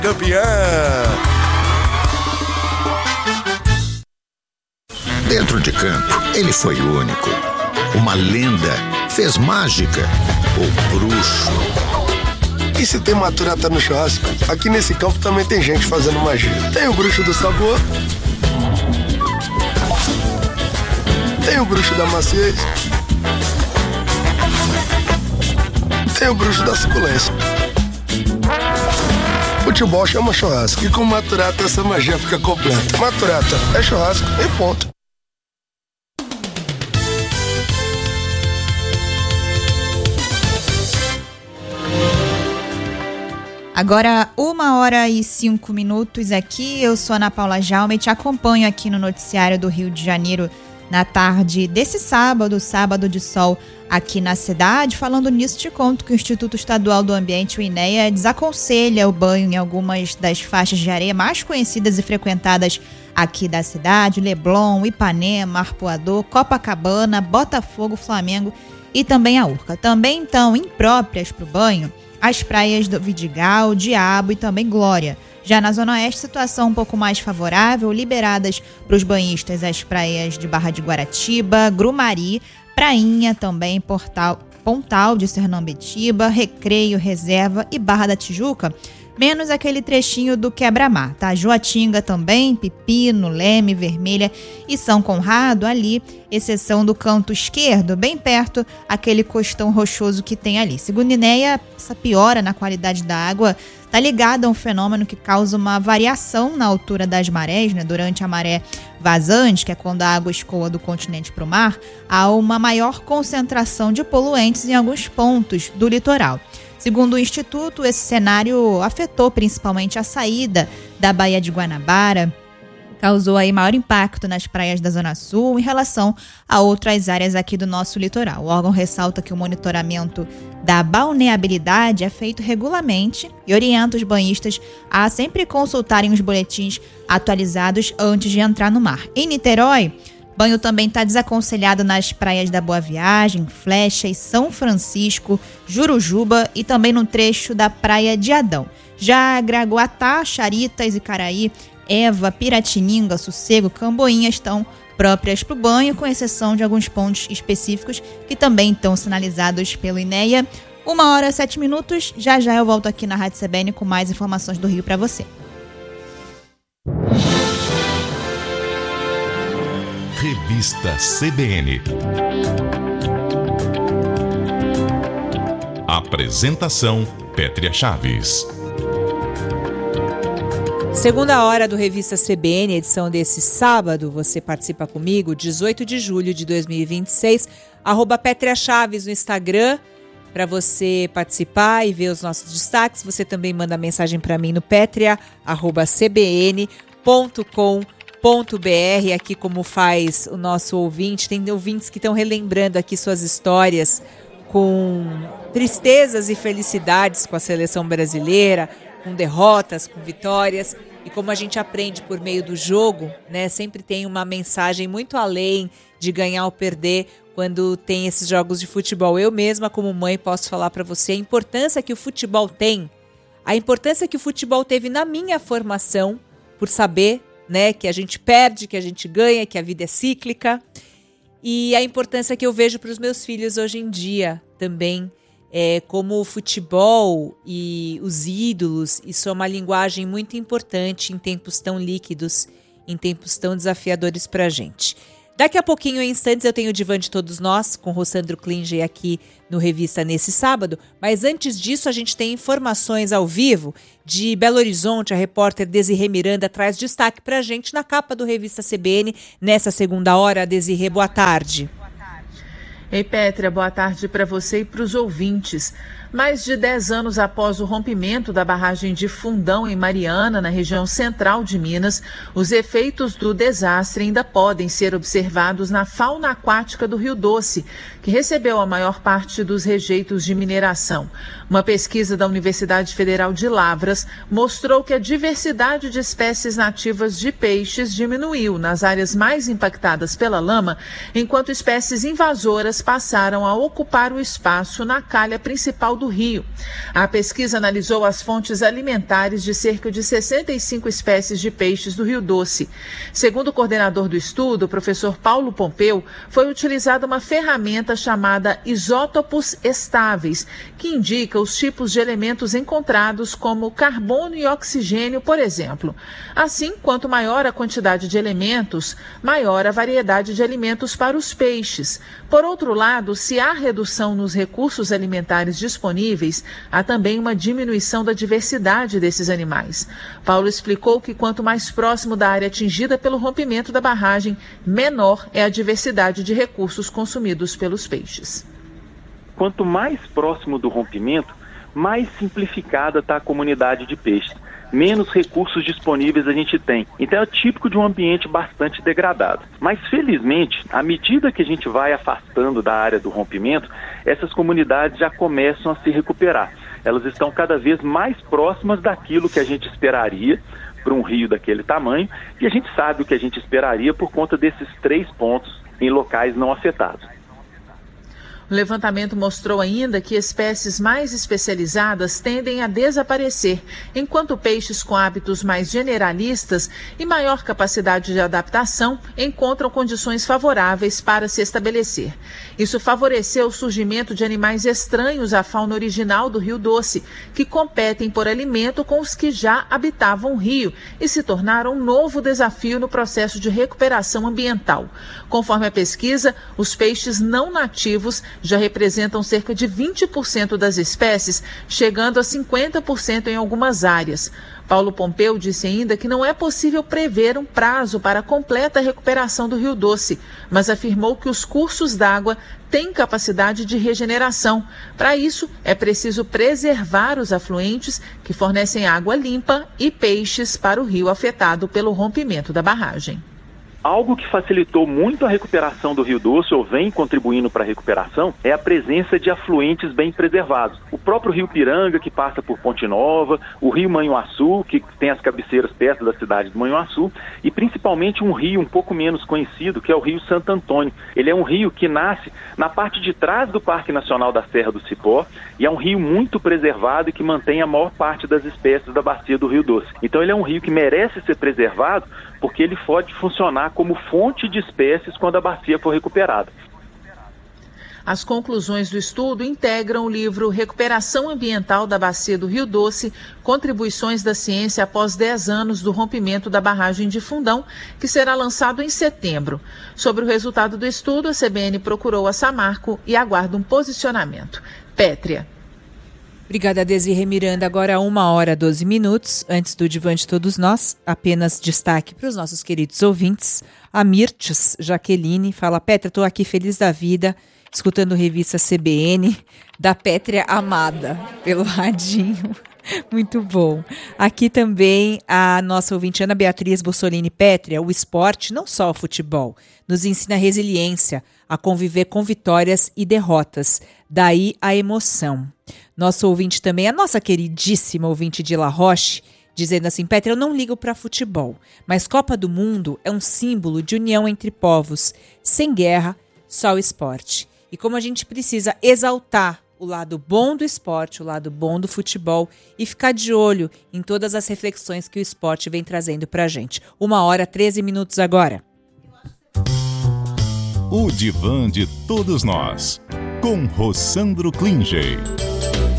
campeã. Dentro de campo, ele foi único. Uma lenda, fez mágica, o bruxo. E se tem maturata no churrasco, aqui nesse campo também tem gente fazendo magia. Tem o bruxo do sabor, tem o bruxo da maciez, tem o bruxo da suculência. Futebol chama churrasco e com maturata essa magia fica completa. Maturata é churrasco e ponto. Agora, 1h05 aqui, eu sou Ana Paula Jaume e te acompanho aqui no noticiário do Rio de Janeiro na tarde desse sábado de sol aqui na cidade. Falando nisso, te conto que o Instituto Estadual do Ambiente, o INEA, desaconselha o banho em algumas das faixas de areia mais conhecidas e frequentadas aqui da cidade: Leblon, Ipanema, Arpoador, Copacabana, Botafogo, Flamengo e também a Urca. Também estão impróprias para o banho as praias do Vidigal, Diabo e também Glória. Já na Zona Oeste, situação um pouco mais favorável, liberadas para os banhistas as praias de Barra de Guaratiba, Grumari, Prainha também, Pontal de Sernambetiba, Recreio, Reserva e Barra da Tijuca, menos aquele trechinho do Quebra-Mar, tá? Joatinga também, Pepino, Leme, Vermelha e São Conrado, ali, exceção do canto esquerdo, bem perto, aquele costão rochoso que tem ali. Segundo INEA, essa piora na qualidade da água está ligada a um fenômeno que causa uma variação na altura das marés, né? Durante a maré vazante, que é quando a água escoa do continente para o mar, há uma maior concentração de poluentes em alguns pontos do litoral. Segundo o Instituto, esse cenário afetou principalmente a saída da Baía de Guanabara, causou aí maior impacto nas praias da Zona Sul em relação a outras áreas aqui do nosso litoral. O órgão ressalta que o monitoramento da balneabilidade é feito regularmente e orienta os banhistas a sempre consultarem os boletins atualizados antes de entrar no mar. Em Niterói, banho também está desaconselhado nas praias da Boa Viagem, Flecha e São Francisco, Jurujuba e também no trecho da Praia de Adão. Já Gragoatá, Charitas, Icaraí, Eva, Piratininga, Sossego, Camboinha estão próprias para o banho, com exceção de alguns pontos específicos que também estão sinalizados pelo INEA. 1h07, já eu volto aqui na Rádio CBN com mais informações do Rio para você. Revista CBN. Apresentação: Pétria Chaves. Segunda hora do Revista CBN, edição desse sábado. Você participa comigo, 18 de julho de 2026, @Pétria Chaves no Instagram, para você participar e ver os nossos destaques. Você também manda mensagem para mim no petria@cbn.com.br, aqui como faz o nosso ouvinte. Tem ouvintes que estão relembrando aqui suas histórias com tristezas e felicidades com a seleção brasileira, com derrotas, com vitórias. E como a gente aprende por meio do jogo, né, sempre tem uma mensagem muito além de ganhar ou perder quando tem esses jogos de futebol. Eu mesma, como mãe, posso falar para você a importância que o futebol tem, a importância que o futebol teve na minha formação, por saber, né, que a gente perde, que a gente ganha, que a vida é cíclica, e a importância que eu vejo para os meus filhos hoje em dia também, como o futebol e os ídolos, isso é uma linguagem muito importante em tempos tão líquidos, em tempos tão desafiadores para a gente. Daqui a pouquinho, em instantes, eu tenho o Divã de Todos Nós, com Rossandro Klinger aqui no Revista nesse sábado. Mas antes disso, a gente tem informações ao vivo de Belo Horizonte. A repórter Desirê Miranda traz destaque para a gente na capa do Revista CBN nessa segunda hora. Desirê, boa tarde. Ei, Pétria, boa tarde para você e para os ouvintes. Mais de 10 anos após o rompimento da barragem de Fundão, em Mariana, na região central de Minas, os efeitos do desastre ainda podem ser observados na fauna aquática do Rio Doce, que recebeu a maior parte dos rejeitos de mineração. Uma pesquisa da Universidade Federal de Lavras mostrou que a diversidade de espécies nativas de peixes diminuiu nas áreas mais impactadas pela lama, enquanto espécies invasoras passaram a ocupar o espaço na calha principal do rio. A pesquisa analisou as fontes alimentares de cerca de 65 espécies de peixes do Rio Doce. Segundo o coordenador do estudo, o professor Paulo Pompeu, foi utilizada uma ferramenta chamada isótopos estáveis, que indica os tipos de elementos encontrados, como carbono e oxigênio, por exemplo. Assim, quanto maior a quantidade de elementos, maior a variedade de alimentos para os peixes. Por outro lado, se há redução nos recursos alimentares disponíveis, há também uma diminuição da diversidade desses animais. Paulo explicou que quanto mais próximo da área atingida pelo rompimento da barragem, menor é a diversidade de recursos consumidos pelos peixes. Quanto mais próximo do rompimento, mais simplificada está a comunidade de peixes. Menos recursos disponíveis a gente tem. Então é típico de um ambiente bastante degradado. Mas, felizmente, à medida que a gente vai afastando da área do rompimento, essas comunidades já começam a se recuperar. Elas estão cada vez mais próximas daquilo que a gente esperaria para um rio daquele tamanho, e a gente sabe o que a gente esperaria por conta desses 3 pontos em locais não afetados. O levantamento mostrou ainda que espécies mais especializadas tendem a desaparecer, enquanto peixes com hábitos mais generalistas e maior capacidade de adaptação encontram condições favoráveis para se estabelecer. Isso favoreceu o surgimento de animais estranhos à fauna original do Rio Doce, que competem por alimento com os que já habitavam o rio e se tornaram um novo desafio no processo de recuperação ambiental. Conforme a pesquisa, os peixes não nativos já representam cerca de 20% das espécies, chegando a 50% em algumas áreas. Paulo Pompeu disse ainda que não é possível prever um prazo para a completa recuperação do Rio Doce, mas afirmou que os cursos d'água têm capacidade de regeneração. Para isso, é preciso preservar os afluentes que fornecem água limpa e peixes para o rio afetado pelo rompimento da barragem. Algo que facilitou muito a recuperação do Rio Doce, ou vem contribuindo para a recuperação, é a presença de afluentes bem preservados. O próprio Rio Piranga, que passa por Ponte Nova, o Rio Manhuaçu, que tem as cabeceiras perto da cidade de Manhuaçu, e principalmente um rio um pouco menos conhecido, que é o Rio Santo Antônio. Ele é um rio que nasce na parte de trás do Parque Nacional da Serra do Cipó, e é um rio muito preservado e que mantém a maior parte das espécies da bacia do Rio Doce. Então ele é um rio que merece ser preservado, porque ele pode funcionar como fonte de espécies quando a bacia for recuperada. As conclusões do estudo integram o livro Recuperação Ambiental da Bacia do Rio Doce, Contribuições da Ciência após 10 anos do rompimento da barragem de Fundão, que será lançado em setembro. Sobre o resultado do estudo, a CBN procurou a Samarco e aguarda um posicionamento. Pétria. Obrigada, Desirê Miranda. Agora 1h12. Antes do Divã de Todos Nós, apenas destaque para os nossos queridos ouvintes. A Mirtes Jaqueline fala: Pétria, estou aqui feliz da vida, escutando revista CBN, da Pétria amada, pelo radinho. Muito bom. Aqui também a nossa ouvinte Ana Beatriz Bussolini. Pétria, o esporte, não só o futebol, nos ensina resiliência, a conviver com vitórias e derrotas. Daí a emoção. Nosso ouvinte também, a nossa queridíssima ouvinte de La Roche, dizendo assim: Pétria, eu não ligo para futebol, mas Copa do Mundo é um símbolo de união entre povos. Sem guerra, só o esporte. E como a gente precisa exaltar o lado bom do esporte, o lado bom do futebol e ficar de olho em todas as reflexões que o esporte vem trazendo pra gente. 1h13 agora. O Divã de Todos Nós, com Rossandro Klinger.